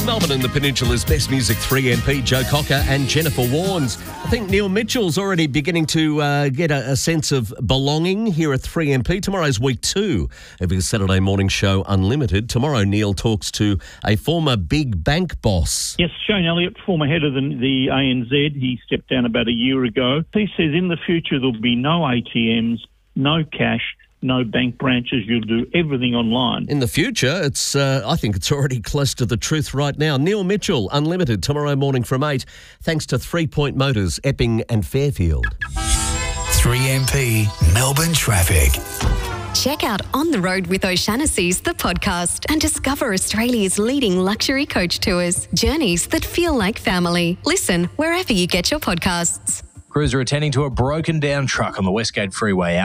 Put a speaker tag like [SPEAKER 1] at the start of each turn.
[SPEAKER 1] Melbourne and the Peninsula's best music, 3MP, Joe Cocker and Jennifer Warnes. I think Neil Mitchell's already beginning to get a sense of belonging here at 3MP. Tomorrow's week 2 of his Saturday morning show, Unlimited. Tomorrow, Neil talks to a former big bank boss.
[SPEAKER 2] Yes, Shane Elliott, former head of the ANZ. He stepped down about a year ago. He says in the future there'll be no ATMs, no cash, no bank branches. You'll do everything online.
[SPEAKER 1] In the future, it's I think it's already close to the truth right now. Neil Mitchell, Unlimited, tomorrow morning from 8, thanks to 3 Point Motors, Epping and Fairfield.
[SPEAKER 3] 3MP Melbourne Traffic.
[SPEAKER 4] Check out On the Road with O'Shanassy's, the podcast, and discover Australia's leading luxury coach tours. Journeys that feel like family. Listen wherever you get your podcasts.
[SPEAKER 5] Crews are attending to a broken down truck on the Westgate Freeway